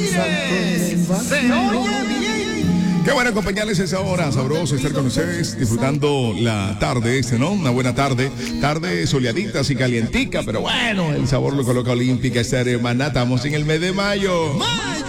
Aires. Se oye bien. Qué bueno acompañarles a esa hora, sabroso estar con ustedes, disfrutando la tarde ¿no? Una buena tarde, tarde soleadita y calientica, pero bueno, el sabor lo coloca Olímpica Estéreo, hermana, estamos en el mes de mayo.